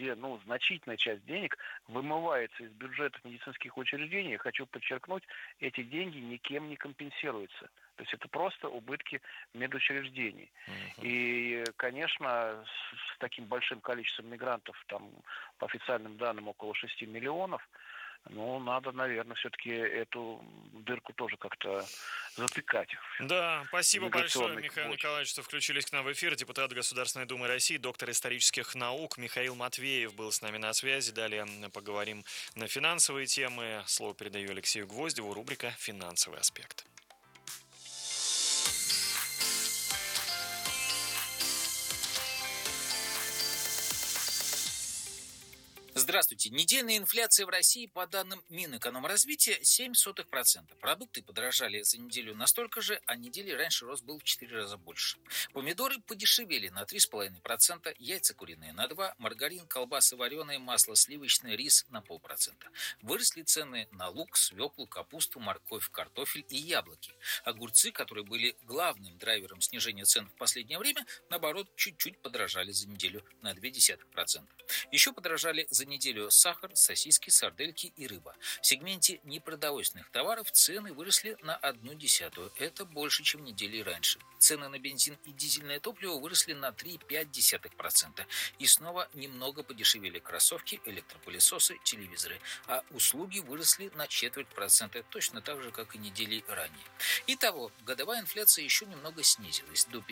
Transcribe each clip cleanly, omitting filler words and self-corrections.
где, значительная часть денег вымывается из бюджетов медицинских учреждений. Я хочу подчеркнуть, эти деньги никем не компенсируются. То есть это просто убытки медучреждений. И, конечно, с таким большим количеством мигрантов, там, по официальным данным, около 6 миллионов, надо, наверное, все-таки эту дырку тоже как-то затыкать. Да, спасибо большое, Миграционной Михаил цепочки. Николаевич, что включились к нам в эфир. Депутат Государственной Думы России, доктор исторических наук Михаил Матвеев был с нами на связи. Далее поговорим на финансовые темы. Слово передаю Алексею Гвоздеву, рубрика «Финансовый аспект». Здравствуйте. Недельная инфляция в России по данным Минэкономразвития 0,07%. Продукты подорожали за неделю настолько же, а недели раньше рост был в 4 раза больше. Помидоры подешевели на 3,5%, яйца куриные на 2%, маргарин, колбасы вареные, масло сливочное, рис на 0,5%. Выросли цены на лук, свеклу, капусту, морковь, картофель и яблоки. Огурцы, которые были главным драйвером снижения цен в последнее время, наоборот, чуть-чуть подорожали за неделю на 0,2%. Еще подорожали за неделю сахар, сосиски, сардельки и рыба. В сегменте непродовольственных товаров цены выросли на 0,1%. Это больше, чем недели раньше. Цены на бензин и дизельное топливо выросли на 3,5%. И снова немного подешевели кроссовки, электропылесосы, телевизоры. А услуги выросли на 0,25%, точно так же, как и недели ранее. Итого, годовая инфляция еще немного снизилась до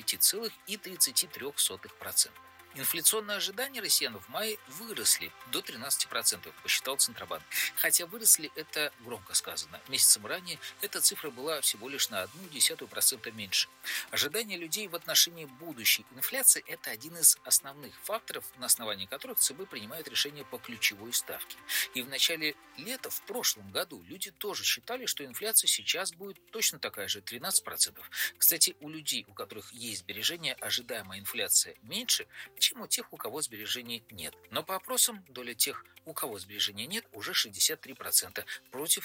5,33%. Инфляционные ожидания россиян в мае выросли до 13%, посчитал Центробанк. Хотя выросли это громко сказано. Месяцем ранее эта цифра была всего лишь на 0,1% меньше. Ожидания людей в отношении будущей инфляции – это один из основных факторов, на основании которых ЦБ принимает решения по ключевой ставке. И в начале лета, в прошлом году, люди тоже считали, что инфляция сейчас будет точно такая же – 13%. Кстати, у людей, у которых есть сбережения, ожидаемая инфляция меньше, чем у тех, у кого сбережений нет. Но по опросам доля тех, у кого сбережений нет, уже 63%, против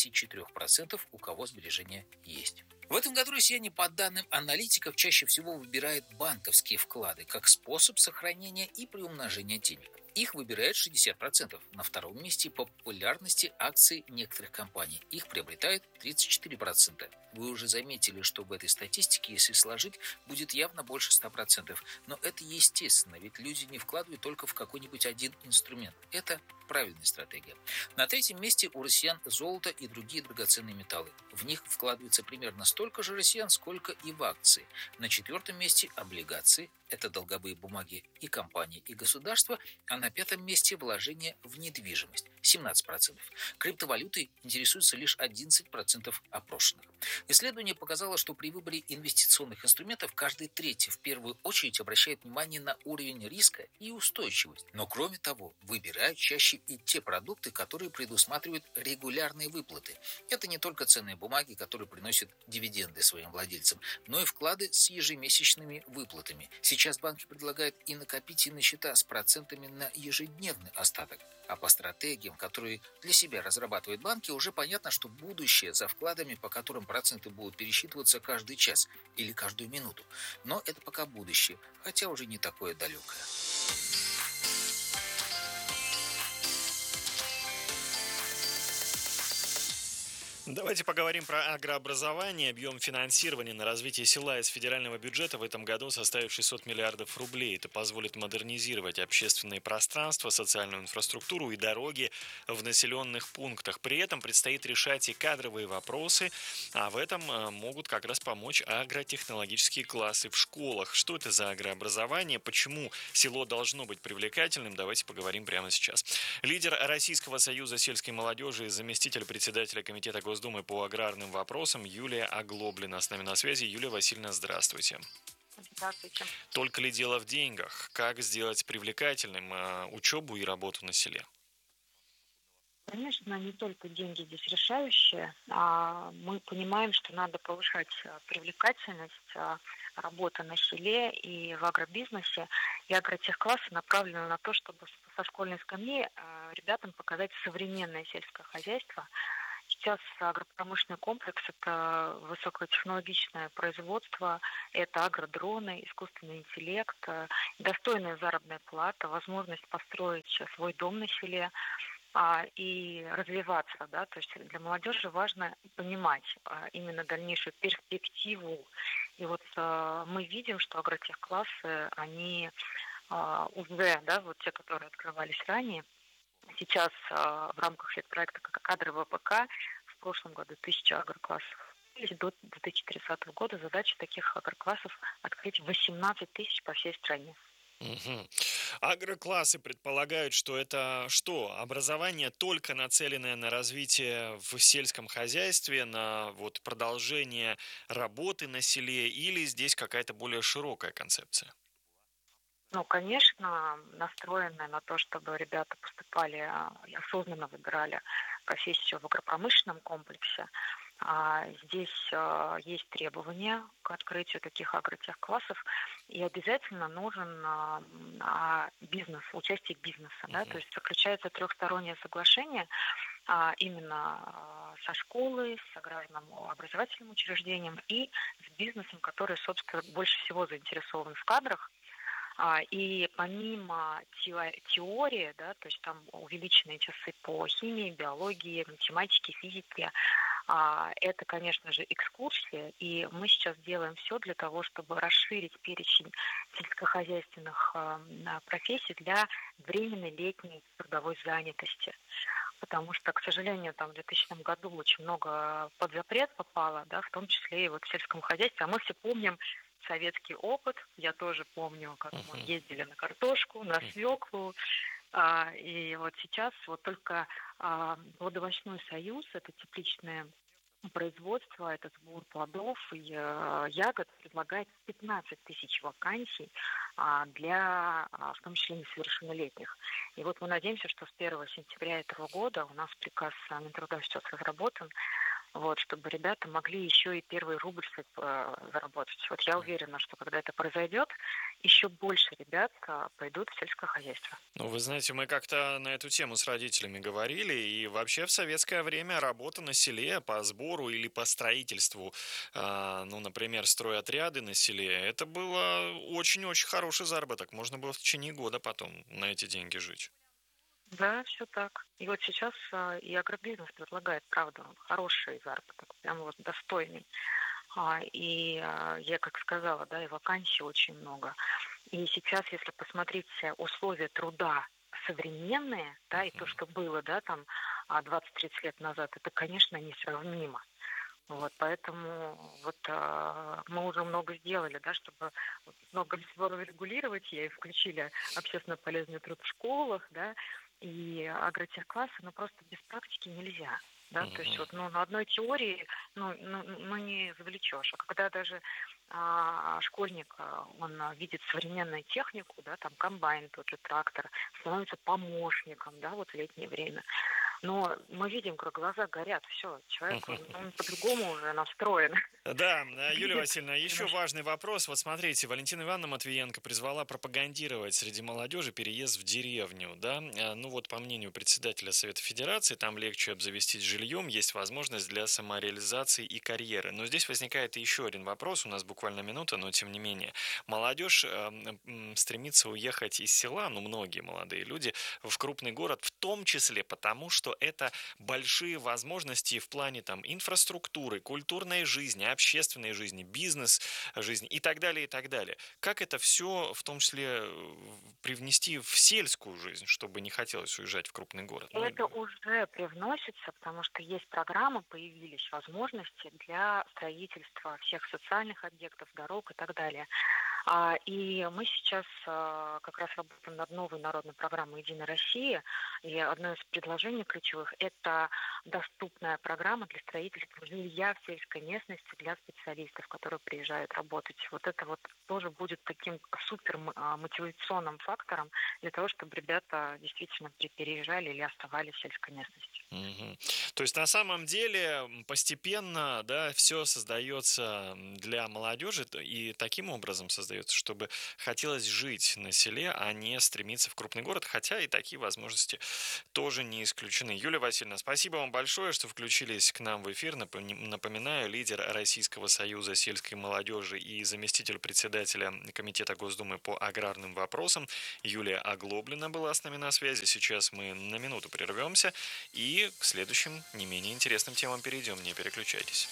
34%, у кого сбережения есть. В этом году россияне, по данным аналитиков, чаще всего выбирают банковские вклады как способ сохранения и приумножения денег. Их выбирает 60%. На втором месте по популярности акции некоторых компаний. Их приобретают 34%. Вы уже заметили, что в этой статистике, если сложить, будет явно больше 100%. Но это естественно, ведь люди не вкладывают только в какой-нибудь один инструмент. Это правильная стратегия. На третьем месте у россиян золото и другие драгоценные металлы. В них вкладывается примерно столько же россиян, сколько и в акции. На четвертом месте облигации. Это долговые бумаги и компании, и государства. А на пятом месте вложения в недвижимость. 17%. Криптовалютой интересуется лишь 11% опрошенных. Исследование показало, что при выборе инвестиционных инструментов каждый третий в первую очередь обращает внимание на уровень риска и устойчивость. Но кроме того, выбирают чаще и те продукты, которые предусматривают регулярные выплаты. Это не только ценные бумаги, которые приносят дивиденды своим владельцам, но и вклады с ежемесячными выплатами. Сейчас банки предлагают и накопительные счета с процентами на ежедневный остаток. А по стратегиям, которые для себя разрабатывают банки, уже понятно, что будущее за вкладами, по которым проценты будут пересчитываться каждый час или каждую минуту. Но это пока будущее, хотя уже не такое далекое. Давайте поговорим про агрообразование. Объем финансирования на развитие села из федерального бюджета в этом году составит 600 миллиардов рублей. Это позволит модернизировать общественные пространства, социальную инфраструктуру и дороги в населенных пунктах. При этом предстоит решать и кадровые вопросы, а в этом могут как раз помочь агротехнологические классы в школах. Что это за агрообразование? Почему село должно быть привлекательным? Давайте поговорим прямо сейчас. Лидер Российского союза сельской молодежи и заместитель председателя комитета Госдумы по аграрным вопросам Юлия Оглоблина с нами на связи. Юлия Васильевна, здравствуйте. Здравствуйте. Только ли дело в деньгах? Как сделать привлекательным учебу и работу на селе? Конечно, не только деньги здесь решающие, а мы понимаем, что надо повышать привлекательность работы на селе и в агробизнесе. И агротехклассы направлены на то, чтобы со школьной скамьи ребятам показать современное сельское хозяйство, сейчас агропромышленный комплекс – это высокотехнологичное производство, это агродроны, искусственный интеллект, достойная заработная плата, возможность построить свой дом на селе и развиваться, да, то есть для молодежи важно понимать именно дальнейшую перспективу. И вот мы видим, что агротехклассы, они уже, да, вот те, которые открывались ранее, сейчас в рамках проекта «Кадровый ВПК» в прошлом году 1000 агроклассов. До 2030 года задача таких агроклассов открыть 18 тысяч по всей стране. Мгм. Агроклассы предполагают, что это что? Образование только нацеленное на развитие в сельском хозяйстве, на вот продолжение работы на селе, или здесь какая-то более широкая концепция? Ну, конечно, настроены на то, чтобы ребята поступали и осознанно выбирали профессию в агропромышленном комплексе. Здесь есть требования к открытию таких агротехклассов, и обязательно нужен бизнес, участие бизнеса. Да? То есть заключается трехстороннее соглашение именно со школой, с аграрным образовательным учреждением и с бизнесом, который, собственно, больше всего заинтересован в кадрах. И помимо теории, да, то есть там увеличенные часы по химии, биологии, математике, физике, это, конечно же, экскурсии, и мы сейчас делаем все для того, чтобы расширить перечень сельскохозяйственных профессий для временной летней трудовой занятости. Потому что, к сожалению, там в 2000 году очень много под запрет попало, да, в том числе и вот в сельском хозяйстве. А мы все помним советский опыт. Я тоже помню, как мы ездили на картошку, на свеклу. И вот сейчас вот только Плодовочной союз, это тепличное производство, это сбор плодов и ягод, предлагает 15 тысяч вакансий для, в том числе, несовершеннолетних. И вот мы надеемся, что с 1 сентября этого года у нас приказ Минтруда сейчас разработан, вот, чтобы ребята могли еще и первый рубль заработать. Вот я уверена, что когда это произойдет, еще больше ребят пойдут в сельское хозяйство. Ну, вы знаете, мы как-то на эту тему с родителями говорили, и вообще в советское время работа на селе по сбору или по строительству, ну, например, стройотряды на селе, это было очень-очень хороший заработок. Можно было в течение года потом на эти деньги жить. Да, все так. И вот сейчас и агробизнес предлагает, правда, хороший заработок, прям вот достойный. Я, как сказала, да, и вакансий очень много. И сейчас, если посмотреть условия труда современные, да, и то, что было, да, там 20-30 лет назад, это, конечно, несравнимо. Вот, поэтому вот мы уже много сделали, да, чтобы много всего регулировать, и включили общественно полезный труд в школах, да, и агротехклассы, ну, просто без практики нельзя. Да, то есть вот, ну, на одной теории не завлечешь. А когда даже школьник, он видит современную технику, да, там комбайн, тот же трактор, становится помощником, да, вот в летнее время. Но мы видим, как глаза горят, все, человек, он по-другому уже настроен. Да, Юлия Васильевна, еще важный вопрос. Вот смотрите, Валентина Ивановна Матвиенко призвала пропагандировать среди молодежи переезд в деревню, да? Ну вот, по мнению председателя Совета Федерации, там легче обзавестись жильем, есть возможность для самореализации и карьеры. Но здесь возникает еще один вопрос, у нас буквально минута, но тем не менее. Молодежь стремится уехать из села, ну многие молодые люди, в крупный город, в том числе потому, что это большие возможности в плане там инфраструктуры, культурной жизни, общественной жизни, бизнес-жизни и так далее, и так далее. Как это все, в том числе, привнести в сельскую жизнь, чтобы не хотелось уезжать в крупный город? Это уже привносится, потому что есть программы, появились возможности для строительства всех социальных объектов, дорог и так далее. И мы сейчас как раз работаем над новой народной программой «Единая Россия». И одно из предложений ключевых – это доступная программа для строительства жилья в сельской местности для специалистов, которые приезжают работать. Вот это вот тоже будет таким супер мотивационным фактором для того, чтобы ребята действительно переезжали или оставались в сельской местности. То есть на самом деле постепенно, да, все создается для молодежи и таким образом создается создается, чтобы хотелось жить на селе, а не стремиться в крупный город, хотя и такие возможности тоже не исключены. Юлия Васильевна, спасибо вам большое, что включились к нам в эфир. Напоминаю, лидер Российского союза сельской молодежи и заместитель председателя Комитета Госдумы по аграрным вопросам Юлия Оглоблина была с нами на связи. Сейчас мы на минуту прервемся и к следующим не менее интересным темам перейдем. Не переключайтесь.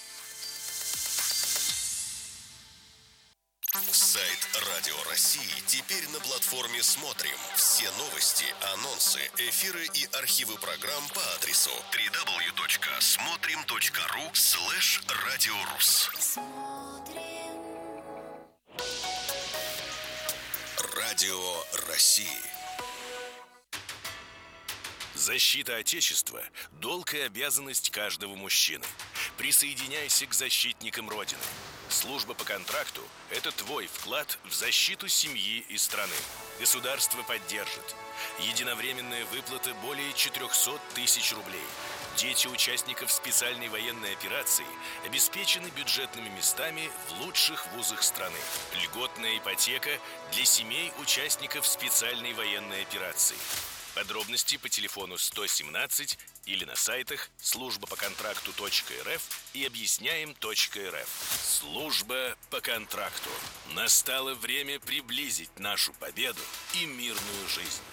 Сайт Радио России теперь на платформе «Смотрим». Все новости, анонсы, эфиры и архивы программ по адресу www.смотрим.ру/радиорус. Радио России. Защита Отечества – долг и обязанность каждого мужчины. Присоединяйся к защитникам Родины. Служба по контракту – это твой вклад в защиту семьи и страны. Государство поддержит. Единовременная выплата более 400 тысяч рублей. Дети участников специальной военной операции обеспечены бюджетными местами в лучших вузах страны. Льготная ипотека для семей участников специальной военной операции. Подробности по телефону 117 или на сайтах службапоконтракту.рф и объясняем.рф. Служба по контракту. Настало время приблизить нашу победу и мирную жизнь.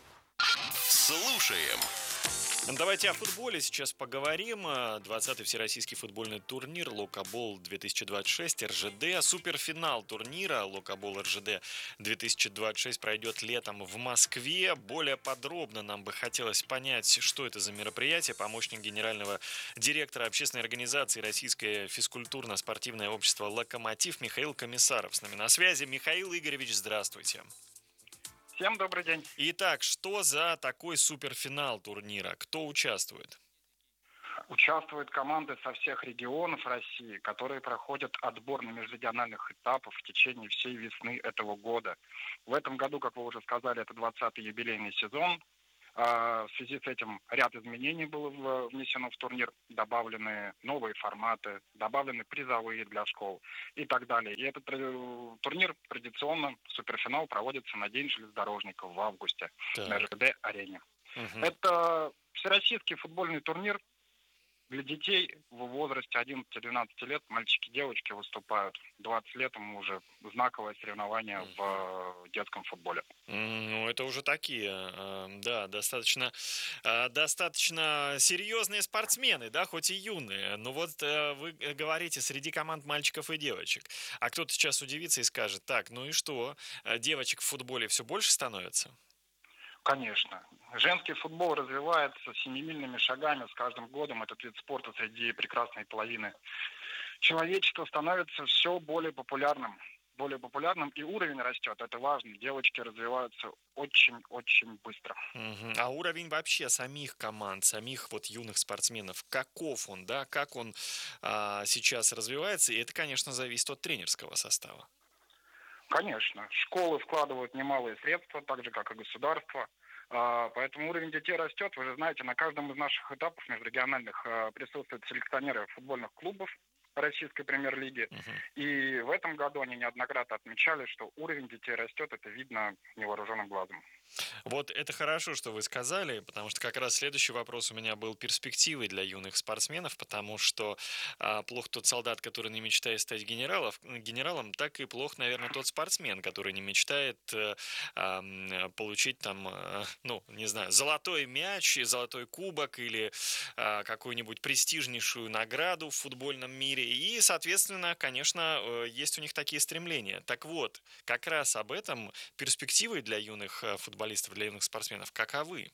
Слушаем. Давайте о футболе сейчас поговорим. 20-й Всероссийский футбольный турнир Локобол 2026 РЖД. Суперфинал турнира Локобол РЖД 2026 пройдет летом в Москве. Более подробно нам бы хотелось понять, что это за мероприятие. Помощник генерального директора общественной организации Российское физкультурно-спортивное общество «Локомотив» Михаил Комиссаров с нами на связи. Михаил Игоревич, здравствуйте. Всем добрый день. Итак, что за такой суперфинал турнира? Кто участвует? Участвуют команды со всех регионов России, которые проходят отбор на межрегиональных этапах в течение всей весны этого года. В этом году, как вы уже сказали, это 20-й юбилейный сезон. В связи с этим ряд изменений было внесено в турнир, добавлены новые форматы, добавлены призовые для школ и так далее. И этот турнир традиционно, суперфинал, проводится на День железнодорожников в августе на РЖД-арене. Это всероссийский футбольный турнир для детей в возрасте 11-12 лет. Мальчики и девочки выступают. 20 лет ему уже знаковое соревнование в детском футболе. Ну, это уже такие, да, достаточно серьезные спортсмены, да, хоть и юные. Но вот вы говорите, среди команд мальчиков и девочек. А кто-то сейчас удивится и скажет: так, ну и что, девочек в футболе все больше становится? Конечно. Женский футбол развивается семимильными шагами с каждым годом. Этот вид спорта среди прекрасной половины человечества становится все более популярным, и уровень растет. Это важно. Девочки развиваются очень-очень быстро. А уровень вообще самих команд, самих вот юных спортсменов, каков он, да, как он сейчас развивается? И это, конечно, зависит от тренерского состава. Конечно. Школы вкладывают немалые средства, так же, как и государство. Поэтому уровень детей растет. Вы же знаете, на каждом из наших этапов межрегиональных присутствуют селекционеры футбольных клубов российской премьер-лиги. И в этом году они неоднократно отмечали, что уровень детей растет. Это видно невооруженным глазом. Вот это хорошо, что вы сказали, потому что как раз следующий вопрос у меня был перспективой для юных спортсменов, потому что плох тот солдат, который не мечтает стать генералом, так и плох, наверное, тот спортсмен, который не мечтает получить там, ну, не знаю, золотой мяч, золотой кубок или какую-нибудь престижнейшую награду в футбольном мире. И, соответственно, конечно, есть у них такие стремления. Так вот, как раз об этом перспективы для юных футболистов, для юных спортсменов каковы?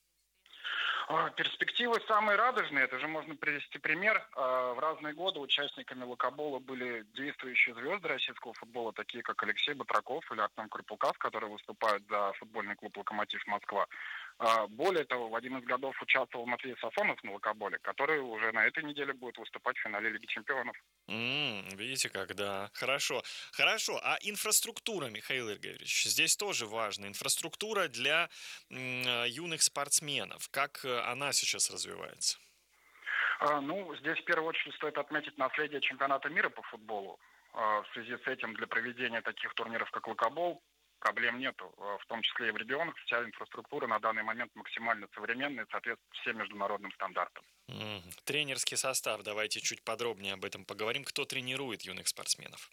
Перспективы самые радужные. Это же можно привести пример. В разные годы участниками Локобола были действующие звезды российского футбола, такие как Алексей Батраков или Артем Карпукас, которые выступают за футбольный клуб «Локомотив Москва». Более того, в один из годов участвовал Матвей Сафонов на Локоболе, который уже на этой неделе будет выступать в финале Лиги чемпионов. Видите как, да. Хорошо. А инфраструктура, Михаил Игоревич, здесь тоже важно. Инфраструктура для юных спортсменов. Как она сейчас развивается? Здесь в первую очередь стоит отметить наследие чемпионата мира по футболу. в связи с этим для проведения таких турниров, как локобол, проблем нету. В том числе и в регионах вся инфраструктура на данный момент максимально современная и соответствует всем международным стандартам. Тренерский состав. Давайте чуть подробнее об этом поговорим. Кто тренирует юных спортсменов?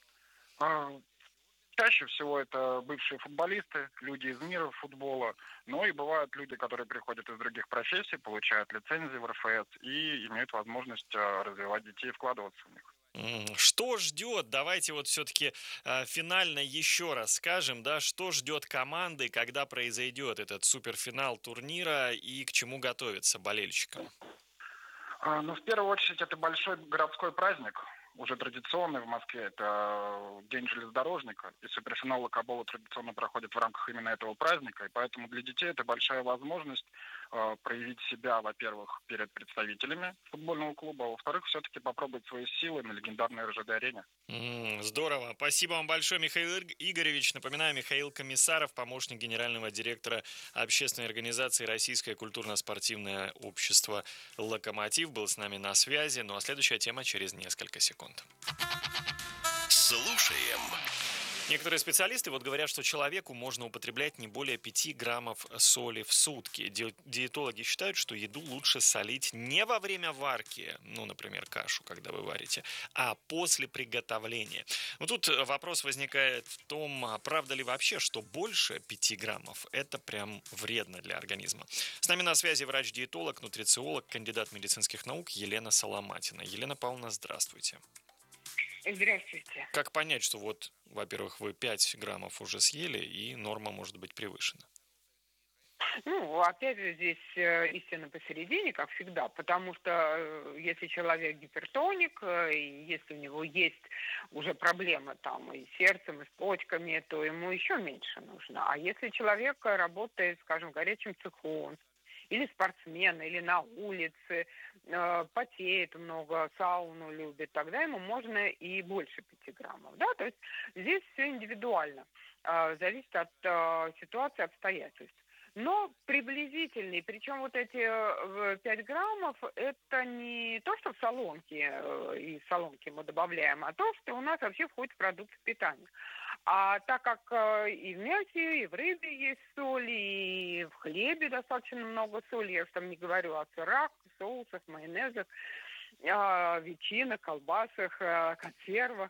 Чаще всего это бывшие футболисты, люди из мира футбола, но и бывают люди, которые приходят из других профессий, получают лицензии в РФС и имеют возможность развивать детей и вкладываться в них. Что ждет? Давайте вот все-таки финально еще раз скажем, да, что ждет команды, когда произойдет этот суперфинал турнира и к чему готовятся болельщикам? В первую очередь, это большой городской праздник, уже традиционный в Москве. Это День железнодорожника, и суперфинал локобола традиционно проходит в рамках именно этого праздника. И поэтому для детей это большая возможность проявить себя, во-первых, перед представителями футбольного клуба, а во-вторых, все-таки попробовать свои силы на легендарной РЖД-арене. Здорово. Спасибо вам большое, Михаил Игоревич. Напоминаю, Михаил Комиссаров, помощник генерального директора общественной организации «Российское культурно-спортивное общество «Локомотив», был с нами на связи. Ну а следующая тема через несколько секунд. Слушаем. Некоторые специалисты говорят, что человеку можно употреблять не более 5 граммов соли в сутки. Диетологи считают, что еду лучше солить не во время варки, например, кашу, когда вы варите, а после приготовления. Тут вопрос возникает в том, правда ли вообще, что больше 5 граммов – это прям вредно для организма. С нами на связи врач-диетолог, нутрициолог, кандидат медицинских наук Елена Соломатина. Елена Павловна, здравствуйте. Здравствуйте. Как понять, что во-первых, вы 5 граммов уже съели, и норма может быть превышена? Опять же, здесь истина посередине, как всегда, потому что если человек гипертоник, и если у него есть уже проблемы там и с сердцем, и с почками, то ему еще меньше нужно. А если человек работает, скажем, в горячем цеху, или спортсмен, или на улице, потеет много, сауну любит, тогда ему можно и больше 5 граммов. Да? То есть здесь все индивидуально, зависит от ситуации, обстоятельств. Но приблизительный, причем вот эти 5 граммов, это не то, что в солонке, и в солонке мы добавляем, а то, что у нас вообще входит в продукты питания. А так как и в мясе, и в рыбе есть соль, и в хлебе достаточно много соли, я уж там не говорю о сырах, соусах, майонезах, ветчинах, колбасах, консервах.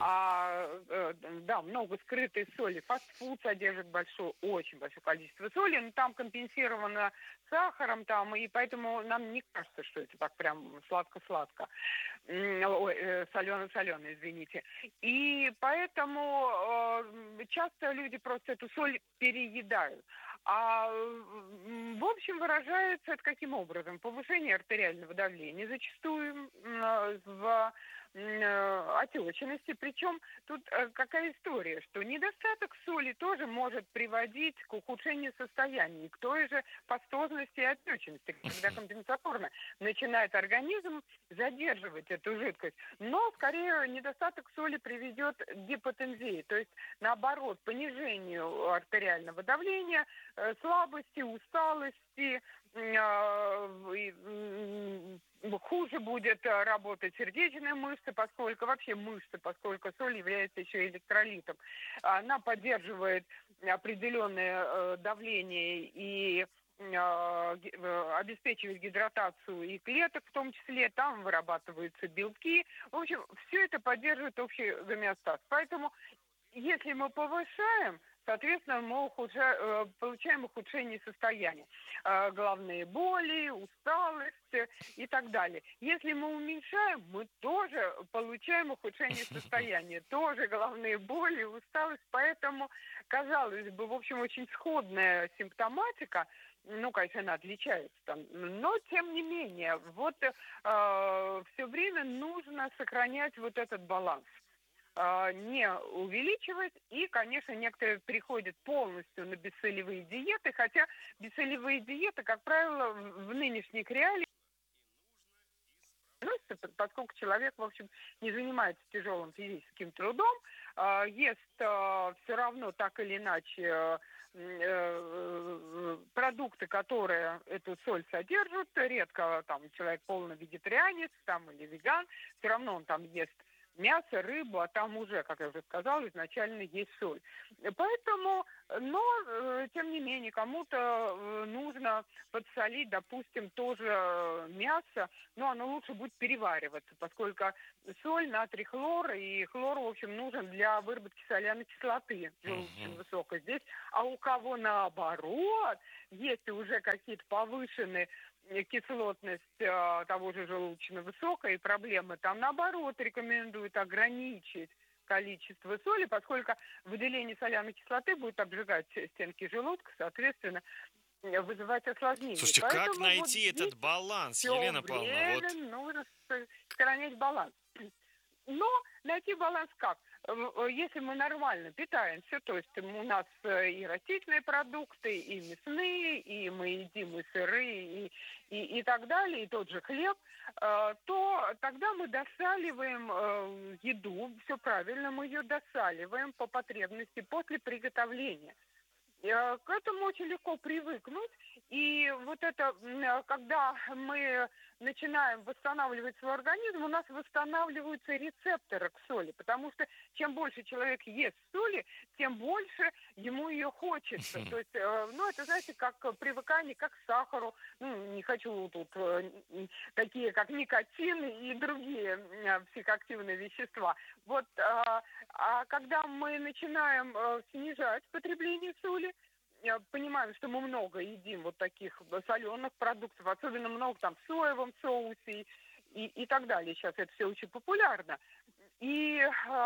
Да, много скрытой соли. Фастфуд содержит очень большое количество соли, но там компенсировано сахаром, и поэтому нам не кажется, что это так прям сладко-сладко. Солено-солено, извините. И поэтому часто люди просто эту соль переедают. А в общем выражается это каким образом? Повышение артериального давления, зачастую в отечности. Причем тут какая история, что недостаток соли тоже может приводить к ухудшению состояния, к той же пастозности и отечности, когда компенсаторно начинает организм задерживать эту жидкость. Но скорее недостаток соли приведет к гипотензии, то есть наоборот понижению артериального давления, слабости, усталости, хуже будет работать сердечная мышца, поскольку соль является еще электролитом. Она поддерживает определенное давление и обеспечивает гидратацию и клеток в том числе, там вырабатываются белки. В общем, все это поддерживает общий гомеостаз. Поэтому, если мы повышаем, соответственно, мы получаем ухудшение состояния. Головные боли, усталость и так далее. Если мы уменьшаем, мы тоже получаем ухудшение состояния. Тоже головные боли, усталость. Поэтому, казалось бы, в общем, очень сходная симптоматика. Конечно, она отличается, но тем не менее, все время нужно сохранять этот баланс. Не увеличивать. И, конечно, некоторые переходят полностью на бессолевые диеты, хотя бессолевые диеты, как правило, в нынешних реалиях, поскольку человек, в общем, не занимается тяжелым физическим трудом, ест все равно так или иначе продукты, которые эту соль содержат. Редко человек полный вегетарианец или веган, все равно он ест мясо, рыбу, а там уже, как я уже сказала, изначально есть соль. Поэтому, но, тем не менее, кому-то нужно подсолить, допустим, тоже мясо, но оно лучше будет перевариваться, поскольку соль, натрий, хлор, и хлор, в общем, нужен для выработки соляной кислоты желудочно высокой здесь. А у кого наоборот, если уже какие-то повышенные кислотность того же желудочно высокая и проблемы, там наоборот рекомендуют ограничить количество соли, поскольку выделение соляной кислоты будет обжигать стенки желудка, соответственно, вызывать осложнения. Слушайте, поэтому как найти этот баланс, Елена Павловна? Вот нужно сохранять баланс. Но найти баланс как? Если мы нормально питаемся, то есть у нас и растительные продукты, и мясные, и мы едим и сыры, и так далее, и тот же хлеб, то тогда мы досаливаем еду, все правильно, мы ее досаливаем по потребности после приготовления. К этому очень легко привыкнуть. И вот это, когда мы начинаем восстанавливать свой организм, у нас восстанавливаются рецепторы к соли. Потому что чем больше человек ест соли, тем больше ему ее хочется. То есть, это, знаете, как привыкание, как к сахару. Не хочу тут такие, как никотин и другие психоактивные вещества. Вот, а когда мы начинаем снижать потребление соли, понимаем, что мы много едим вот таких соленых продуктов, особенно много там в соевом соусе и так далее. Сейчас это все очень популярно. И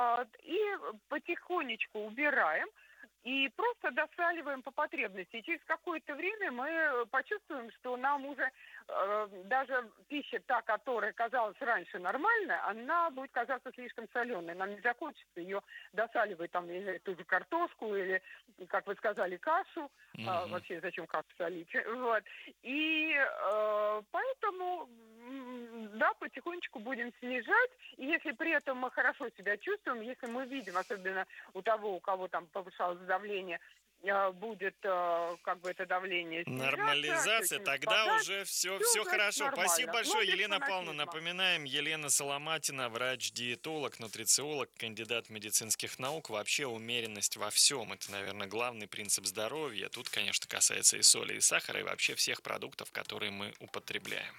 потихонечку убираем и просто досаливаем по потребности. И через какое-то время мы почувствуем, что нам уже даже пища, та, которая казалась раньше нормальной, она будет казаться слишком соленой. Нам не захочется ее досаливать, там, или ту же картошку, или, как вы сказали, кашу. Вообще, зачем кашу солить? Вот. И поэтому, да, потихонечку будем снижать. И если при этом мы хорошо себя чувствуем, если мы видим, особенно у того, у кого там повышалось давление, будет это давление снижаться. Нормализация, тогда уже все хорошо. Нормально. Спасибо большое, Елена фанатизма. Павловна. Напоминаем, Елена Соломатина, врач-диетолог, нутрициолог, кандидат медицинских наук. Вообще умеренность во всем. Это, наверное, главный принцип здоровья. Тут, конечно, касается и соли, и сахара, и вообще всех продуктов, которые мы употребляем.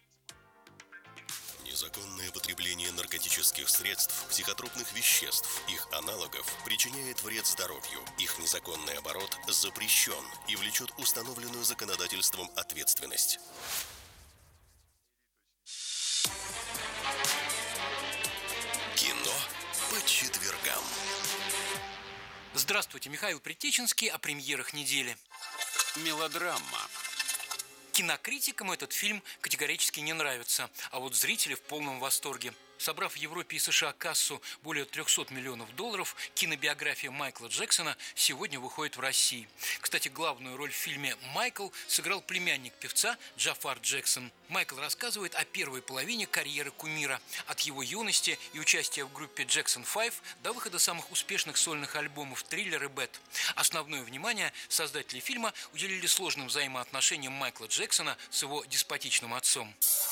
Незаконное потребление наркотических средств, психотропных веществ, их аналогов причиняет вред здоровью. Их незаконный оборот запрещен и влечет установленную законодательством ответственность. Кино по четвергам. Здравствуйте, Михаил Притеченский о премьерах недели. Мелодрама. Кинокритикам этот фильм категорически не нравится, а вот зрители в полном восторге. Собрав в Европе и США кассу более $300 миллионов, кинобиография Майкла Джексона сегодня выходит в России. Кстати, главную роль в фильме «Майкл» сыграл племянник певца Джафар Джексон. Майкл рассказывает о первой половине карьеры кумира, от его юности и участия в группе Jackson 5 до выхода самых успешных сольных альбомов «Триллер» и «Бэд». Основное внимание создатели фильма уделили сложным взаимоотношениям Майкла Джексона с его деспотичным отцом.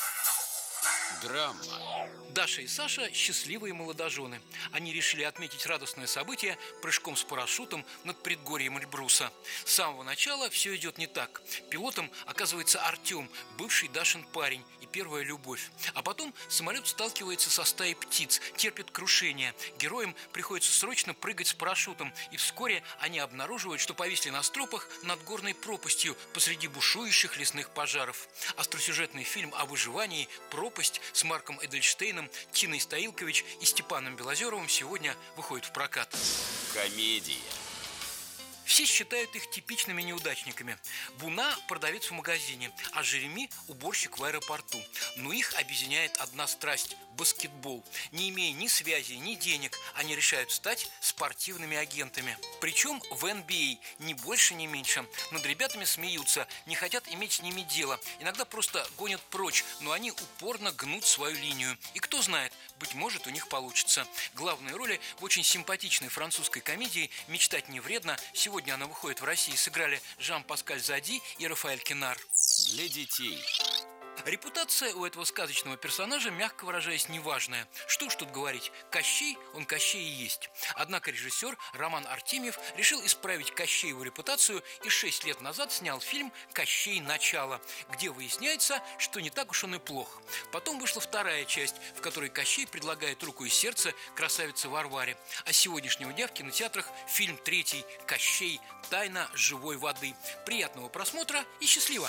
Драма. Даша и Саша – счастливые молодожены. Они решили отметить радостное событие прыжком с парашютом над предгорьем Эльбруса. С самого начала все идет не так. Пилотом оказывается Артем, бывший Дашин парень и первая любовь. А потом самолет сталкивается со стаей птиц, терпит крушение. Героям приходится срочно прыгать с парашютом, и вскоре они обнаруживают, что повисли на стропах над горной пропастью посреди бушующих лесных пожаров. Остросюжетный фильм о выживании «Пропасть» с Марком Эдельштейном, Тиной Стоилкович и Степаном Белозеровым сегодня выходит в прокат. Комедия. Все считают их типичными неудачниками. Буна – продавец в магазине, а Жереми – уборщик в аэропорту. Но их объединяет одна страсть – баскетбол. Не имея ни связи, ни денег, они решают стать спортивными агентами. Причем в NBA, ни больше, ни меньше. Над ребятами смеются, не хотят иметь с ними дело. Иногда просто гонят прочь, но они упорно гнут свою линию. И кто знает, быть может, у них получится. Главные роли в очень симпатичной французской комедии «Мечтать не вредно». Сегодня она выходит в России. Сыграли Жан-Паскаль Зади и Рафаэль Кенар. Для детей. Репутация у этого сказочного персонажа, мягко выражаясь, неважная. Что уж тут говорить, Кощей, он Кощей и есть. Однако режиссер Роман Артемьев решил исправить Кощееву репутацию и 6 лет назад снял фильм «Кощей. Начало», где выясняется, что не так уж он и плох. Потом вышла вторая часть, в которой Кощей предлагает руку и сердце красавице Варваре. А с сегодняшнего дня в кинотеатрах фильм третий «Кощей. Тайна живой воды». Приятного просмотра и счастливо!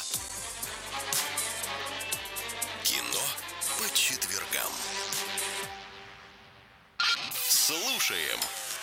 Кино по четвергам. Слушаем.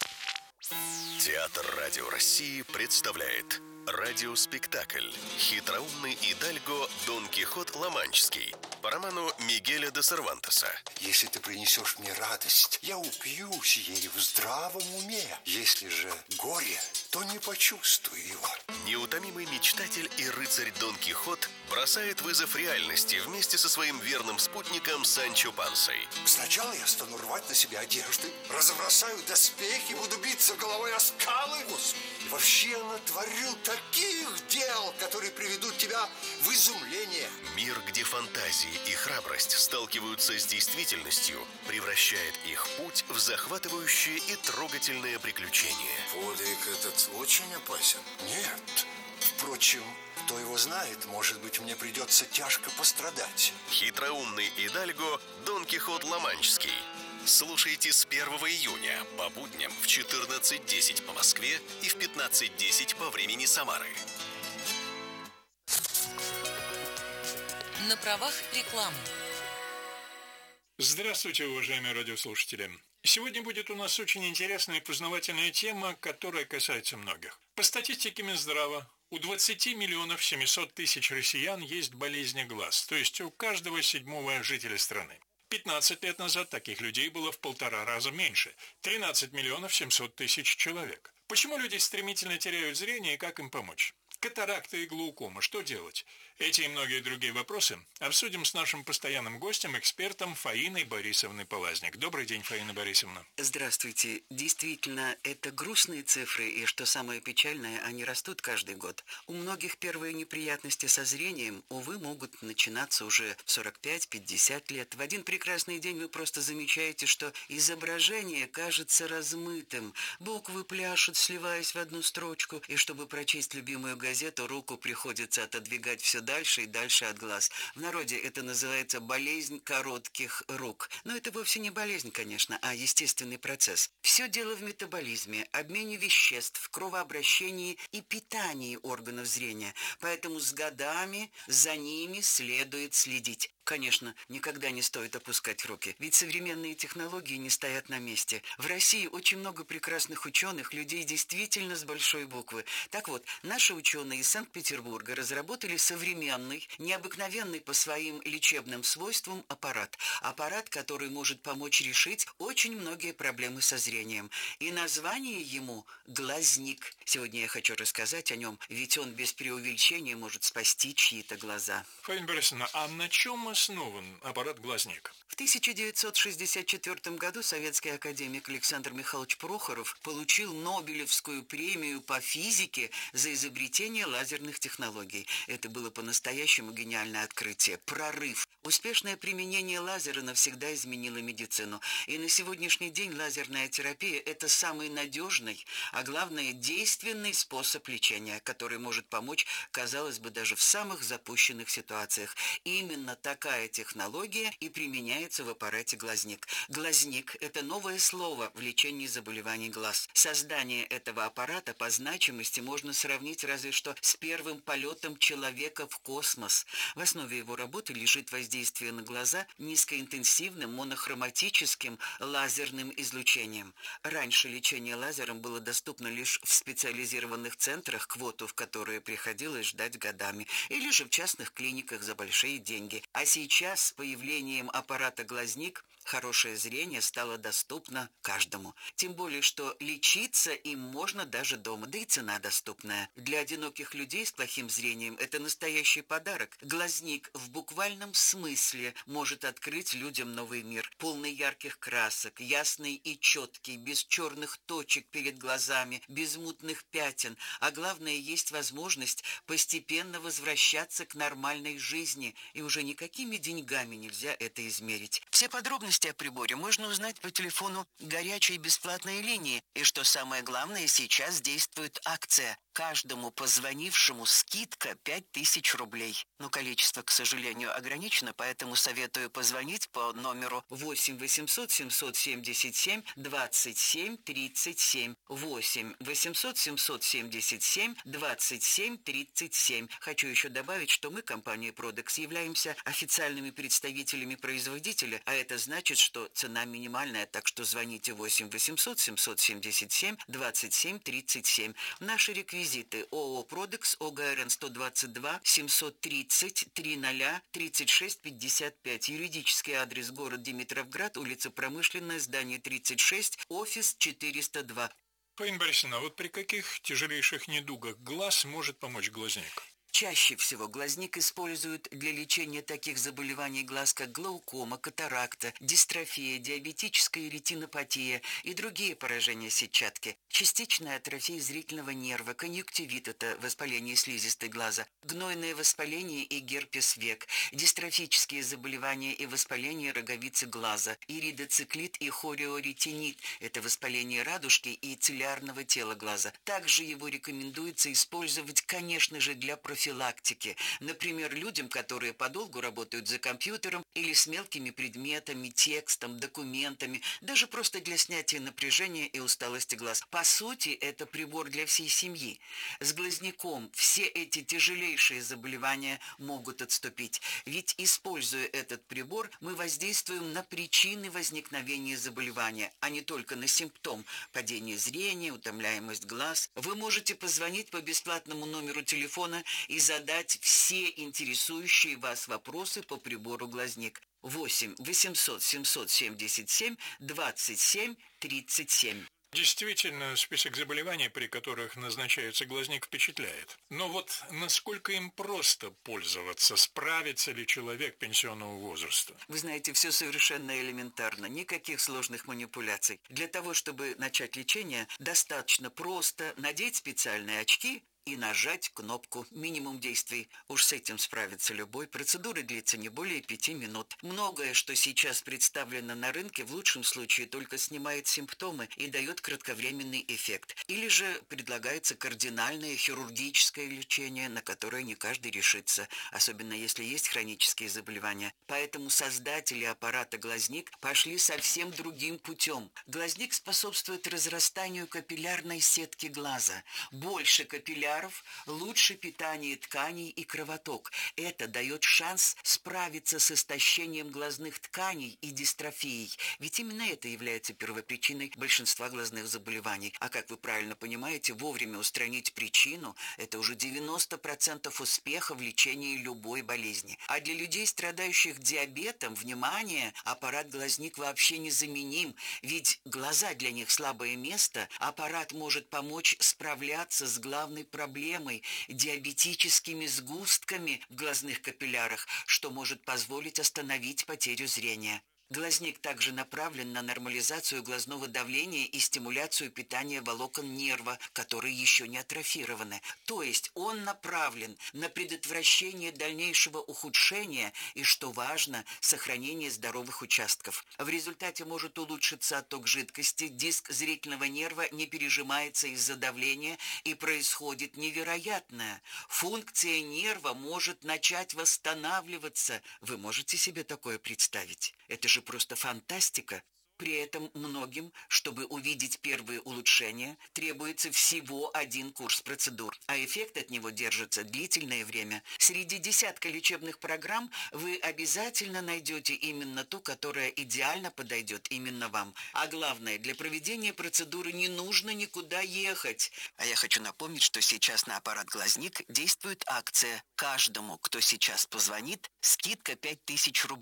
Театр Радио России представляет радиоспектакль «Хитроумный идальго Дон Кихот Ла-Манческий» по роману Мигеля де Сервантеса. Если ты принесешь мне радость, я упьюсь ей в здравом уме. Если же горе, то не почувствую его. Неутомимый мечтатель и рыцарь Дон Кихот бросает вызов реальности вместе со своим верным спутником Санчо Пансой. Сначала я стану рвать на себе одежды, разбросаю доспехи, буду биться головой о скалы. И вообще я натворил таких дел, которые приведут тебя в изумление. Мир, где фантазии и храбрость сталкиваются с действительностью, превращает их путь в захватывающее и трогательное приключение. Подвиг этот очень опасен. Нет. Впрочем, кто его знает, может быть, мне придется тяжко пострадать. Хитроумный идальго Дон Кихот Ла-Манческий. Слушайте с 1 июня по будням в 14:10 по Москве и в 15:10 по времени Самары. На правах рекламы. Здравствуйте, уважаемые радиослушатели. Сегодня будет у нас очень интересная и познавательная тема, которая касается многих. По статистике Минздрава, у 20 миллионов 700 тысяч россиян есть болезнь глаз, то есть у каждого 7-го жителя страны. 15 лет назад таких людей было в 1,5 раза меньше – 13 миллионов 700 тысяч человек. Почему люди стремительно теряют зрение и как им помочь? Катаракта и глаукома. Что делать? Эти и многие другие вопросы обсудим с нашим постоянным гостем, экспертом Фаиной Борисовной Полазник. Добрый день, Фаина Борисовна. Здравствуйте. Действительно, это грустные цифры, и, что самое печальное, они растут каждый год. У многих первые неприятности со зрением, увы, могут начинаться уже в 45-50 лет. В один прекрасный день вы просто замечаете, что изображение кажется размытым, буквы пляшут, сливаясь в одну строчку, и чтобы прочесть любимую газету, руку приходится отодвигать все дальше и дальше от глаз. В народе это называется болезнь коротких рук. Но это вовсе не болезнь, конечно, а естественный процесс. Все дело в метаболизме, обмене веществ, кровообращении и питании органов зрения. Поэтому с годами за ними следует следить. Конечно, никогда не стоит опускать руки, ведь современные технологии не стоят на месте. В России очень много прекрасных ученых, людей действительно с большой буквы. Так вот, наши ученые из Санкт-Петербурга разработали современный, необыкновенный по своим лечебным свойствам аппарат. Аппарат, который может помочь решить очень многие проблемы со зрением. И название ему «Глазник». Сегодня я хочу рассказать о нем, ведь он без преувеличения может спасти чьи-то глаза. Фаина Борисовна, а на чем основан аппарат «Глазник»? В 1964 году советский академик Александр Михайлович Прохоров получил Нобелевскую премию по физике за изобретение лазерных технологий. Это было по-настоящему гениальное открытие, прорыв. Успешное применение лазера навсегда изменило медицину. И на сегодняшний день лазерная терапия – это самый надежный, а главное – действенный способ лечения, который может помочь, казалось бы, даже в самых запущенных ситуациях. И именно такая технология и применяется в аппарате «Глазник». «Глазник» – это новое слово в лечении заболеваний глаз. Создание этого аппарата по значимости можно сравнить разве что с первым полетом человека в космос. В основе его работы лежит воздействие на глаза низкоинтенсивным монохроматическим лазерным излучением. Раньше лечение лазером было доступно лишь в специализированных центрах, квоту в которые приходилось ждать годами, или же в частных клиниках за большие деньги. А сейчас с появлением аппарата «Глазник» Хорошее зрение стало доступно каждому. Тем более, что лечиться им можно даже дома, да и цена доступная. Для одиноких людей с плохим зрением это настоящий подарок. Глазник в буквальном смысле может открыть людям новый мир, полный ярких красок, ясный и четкий, без черных точек перед глазами, без мутных пятен. А главное, есть возможность постепенно возвращаться к нормальной жизни, и уже никакими деньгами нельзя это измерить. Все подробности о приборе можно узнать по телефону горячей бесплатной линии. И что самое главное, сейчас действует акция. Каждому позвонившему скидка 5000 рублей. Но количество, к сожалению, ограничено, поэтому советую позвонить по номеру 8 800 777 27 37. 8 800 777 27 37. Хочу еще добавить, что мы, компания Продекс, являемся официальными представителями производителя, а это значит, что цена минимальная, так что звоните 8 800 777 27 37. Наши реквизиты: ООО «Продекс», ОГРН 122 730 30 36 55. Юридический адрес: город Димитровград, улица Промышленная, здание 36, офис 402. Фаина Борисовна, вот при каких тяжелейших недугах глаз может помочь глазник? Чаще всего глазник используют для лечения таких заболеваний глаз, как глаукома, катаракта, дистрофия, диабетическая ретинопатия и другие поражения сетчатки, частичная атрофия зрительного нерва, конъюнктивит – это воспаление слизистой глаза, гнойное воспаление и герпес век, дистрофические заболевания и воспаление роговицы глаза, иридоциклит и хореоретинит – это воспаление радужки и цилиарного тела глаза. Также его рекомендуется использовать, конечно же, для профилактики. Например, людям, которые подолгу работают за компьютером или с мелкими предметами, текстом, документами, даже просто для снятия напряжения и усталости глаз. По сути, это прибор для всей семьи. С глазником все эти тяжелейшие заболевания могут отступить. Ведь, используя этот прибор, мы воздействуем на причины возникновения заболевания, а не только на симптом – падение зрения, утомляемость глаз. Вы можете позвонить по бесплатному номеру телефона и задать все интересующие вас вопросы по прибору глазник. 8 800 777 27 37. Действительно, список заболеваний, при которых назначается глазник, впечатляет. Но вот насколько им просто пользоваться, справится ли человек пенсионного возраста? Вы знаете, все совершенно элементарно, никаких сложных манипуляций. Для того, чтобы начать лечение, достаточно просто надеть специальные очки и нажать кнопку. Минимум действий. Уж с этим справится любой. Процедура длится не более 5 минут. Многое, что сейчас представлено на рынке, в лучшем случае только снимает симптомы и дает кратковременный эффект. Или же предлагается кардинальное хирургическое лечение, на которое не каждый решится, особенно если есть хронические заболевания. Поэтому создатели аппарата глазник пошли совсем другим путем. Глазник способствует разрастанию капиллярной сетки глаза. Больше капилляров, лучше питание тканей и кровоток. Это дает шанс справиться с истощением глазных тканей и дистрофией. Ведь именно это является первопричиной большинства глазных заболеваний. А как вы правильно понимаете, вовремя устранить причину – это уже 90% успеха в лечении любой болезни. А для людей, страдающих диабетом, внимание, аппарат глазник вообще незаменим. Ведь глаза для них слабое место. Аппарат может помочь справляться с главной проблемой – диабетическими сгустками в глазных капиллярах, что может позволить остановить потерю зрения. Глазник также направлен на нормализацию глазного давления и стимуляцию питания волокон нерва, которые еще не атрофированы. То есть он направлен на предотвращение дальнейшего ухудшения и, что важно, сохранение здоровых участков. В результате может улучшиться отток жидкости, диск зрительного нерва не пережимается из-за давления и происходит невероятное. Функция нерва может начать восстанавливаться. Вы можете себе такое представить? Это же просто фантастика. При этом многим, чтобы увидеть первые улучшения, требуется всего 1 курс процедур, а эффект от него держится длительное время. Среди десятка лечебных программ вы обязательно найдете именно ту, которая идеально подойдет именно вам. А главное, для проведения процедуры не нужно никуда ехать. А я хочу напомнить, что сейчас на аппарат глазник действует акция. Каждому, кто сейчас позвонит, скидка 5000 рублей.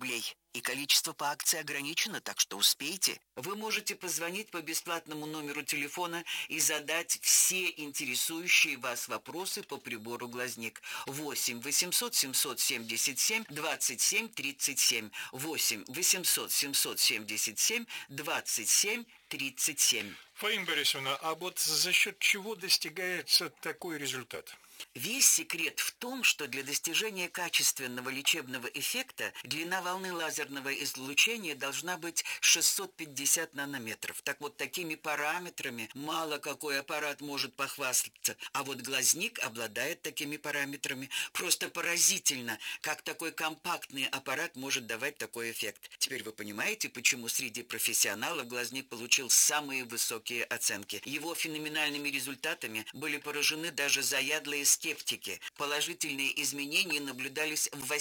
И количество по акции ограничено, так что успейте. Вы можете позвонить по бесплатному номеру телефона и задать все интересующие вас вопросы по прибору «Глазник». 8 800 777 27 37. 8 800 777 27 37. Фаина Борисовна, а вот за счет чего достигается такой результат? Весь секрет в том, что для достижения качественного лечебного эффекта длина волны лазерного излучения должна быть 650 нанометров. Так вот, такими параметрами мало какой аппарат может похвастаться. А вот «Глазник» обладает такими параметрами. Просто поразительно, как такой компактный аппарат может давать такой эффект. Теперь вы понимаете, почему среди профессионалов «Глазник» получил самые высокие оценки. Его феноменальными результатами были поражены даже заядлые скептики. Положительные изменения наблюдались в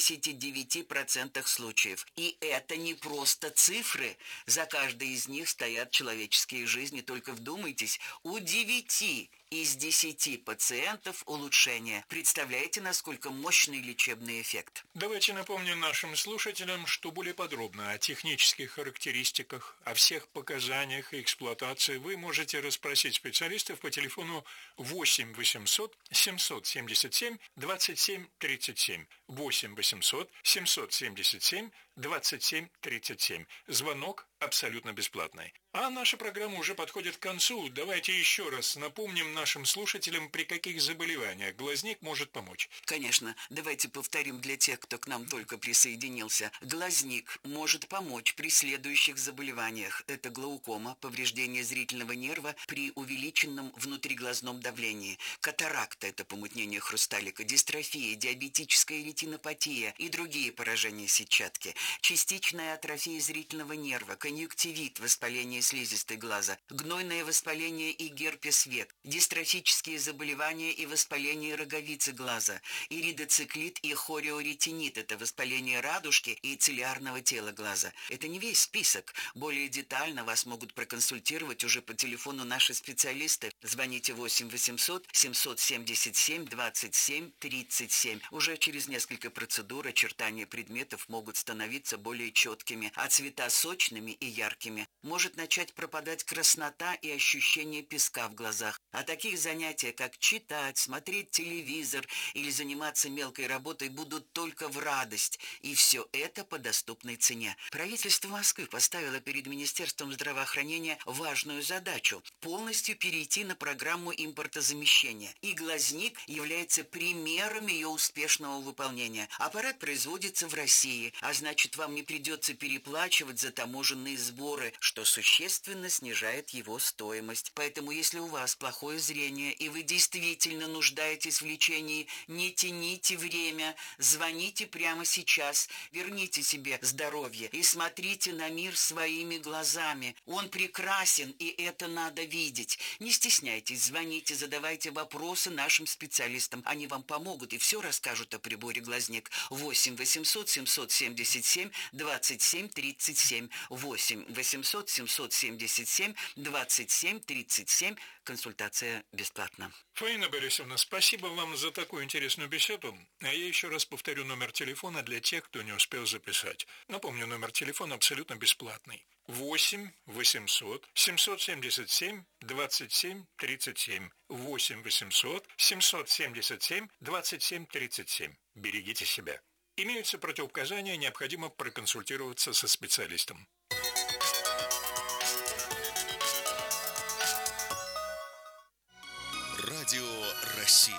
89% случаев. И это не просто цифры. За каждой из них стоят человеческие жизни. Только вдумайтесь, у 9 из 10 пациентов улучшение. Представляете, насколько мощный лечебный эффект? Давайте напомним нашим слушателям, что более подробно о технических характеристиках, о всех показаниях и эксплуатации вы можете расспросить специалистов по телефону 8 800 777 27 37. 8 800 777 27 37. Звонок абсолютно бесплатный. А наша программа уже подходит к концу. Давайте еще раз напомним нашим слушателям, при каких заболеваниях «Глазник» может помочь. Конечно. Давайте повторим для тех, кто к нам только присоединился. «Глазник» может помочь при следующих заболеваниях. Это глаукома, повреждение зрительного нерва при увеличенном внутриглазном давлении, катаракта – это помутнение хрусталика, дистрофия, диабетическая ретинопатия и другие поражения сетчатки, частичная атрофия зрительного нерва, конъюнктивит, воспаление слизистой глаза, гнойное воспаление и герпес век, дистрофические заболевания и воспаление роговицы глаза, иридоциклит и хореоретинит – это воспаление радужки и цилиарного тела глаза. Это не весь список. Более детально вас могут проконсультировать уже по телефону наши специалисты. Звоните 8 800 777 27 37. Уже через несколько процедур очертания предметов могут становиться более четкими, а цвета сочными и яркими. Может начать пропадать краснота и ощущение песка в глазах. А таких занятий, как читать, смотреть телевизор или заниматься мелкой работой, будут только в радость. И все это по доступной цене. Правительство Москвы поставило перед Министерством здравоохранения важную задачу – полностью перейти на программу импортозамещения. И «Глазник» является примером ее успешного выполнения. Аппарат производится в России, а значит, вам не придется переплачивать за таможенные сборы, что существенно снижает его стоимость. Поэтому, если у вас плохое зрение и вы действительно нуждаетесь в лечении, не тяните время, звоните прямо сейчас, верните себе здоровье и смотрите на мир своими глазами. Он прекрасен, и это надо видеть. Не стесняйтесь, звоните, задавайте вопросы нашим специалистам. Они вам помогут и все расскажут о приборе «Глазник». 8 800 777 27 37. 8 800 777 27 37. Консультация бесплатна. Фаина Борисовна, спасибо вам за такую интересную беседу. А я еще раз повторю номер телефона для тех, кто не успел записать. Напомню, номер телефона абсолютно бесплатный. 8 800 777 27 37. 8 800 777 27 37. Берегите себя. Имеются противопоказания, необходимо проконсультироваться со специалистом. Радио России.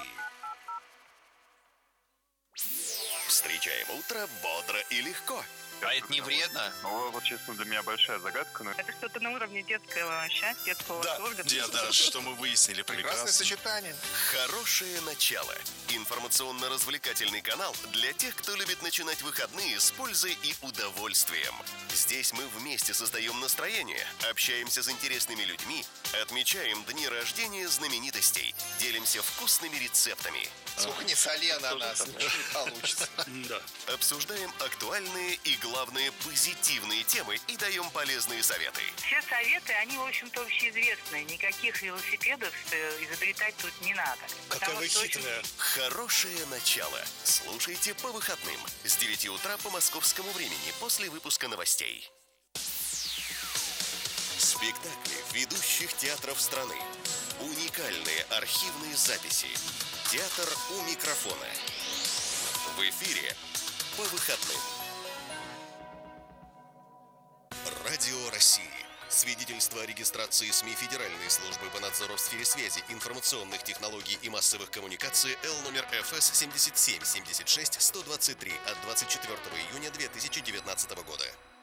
Встречаем утро бодро и легко. А это не вредно? Ну, вот, честно, для меня большая загадка. Но... Это что-то на уровне детского счастья, детского восторга. Да, что мы выяснили. Прекрасное сочетание. Хорошее начало. Информационно-развлекательный канал для тех, кто любит начинать выходные с пользой и удовольствием. Здесь мы вместе создаем настроение, общаемся с интересными людьми, отмечаем дни рождения знаменитостей, делимся вкусными рецептами. Сколько не соли ананас, не получится. Обсуждаем актуальные и главные главное, позитивные темы и даем полезные советы. Все советы, они, в общем-то, общеизвестные. Никаких велосипедов изобретать тут не надо. Какая вы хитрая. Хорошее начало. Слушайте по выходным с 9 утра по московскому времени после выпуска новостей. Спектакли ведущих театров страны. Уникальные архивные записи. Театр у микрофона. В эфире по выходным. Радио России. Свидетельство о регистрации СМИ Федеральной службы по надзору в сфере связи, информационных технологий и массовых коммуникаций Л номер ФС 77 76 123 от 24 июня 2019 года.